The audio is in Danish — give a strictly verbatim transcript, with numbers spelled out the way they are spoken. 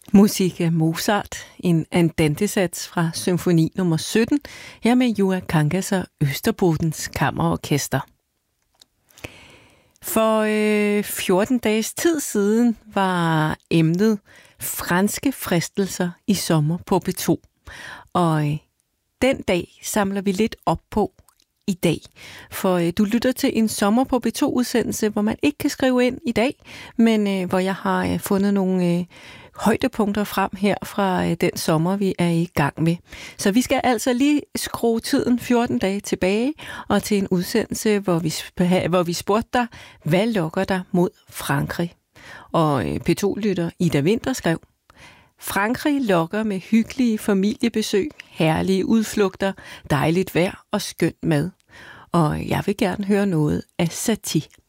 Musik af Mozart, en andantesats fra symfoni nummer sytten, her med Joa Kangas og Østerbodens Kammerorkester. For øh, fjorten dages tid siden var emnet franske fristelser i sommer på P to. Og øh, den dag samler vi lidt op på i dag. For øh, du lytter til en sommer på P to-udsendelse, hvor man ikke kan skrive ind i dag, men øh, hvor jeg har øh, fundet nogle øh, højdepunkter frem her fra øh, den sommer, vi er i gang med. Så vi skal altså lige skrue tiden fjorten dage tilbage, og til en udsendelse, hvor vi, sp- hvor vi spurgte dig, hvad lokker dig mod Frankrig? Og øh, P to-lytter Ida Vinter skrev: Frankrig lokker med hyggelige familiebesøg, herlige udflugter, dejligt vejr og skøn mad. Og jeg vil gerne høre noget af Satie.